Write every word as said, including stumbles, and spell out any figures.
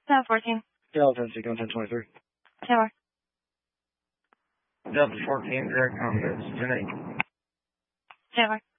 Delta fourteen. Delta ten, ten twenty-three. Taylor. Delta fourteen, direct confidence, ten eight. Taylor.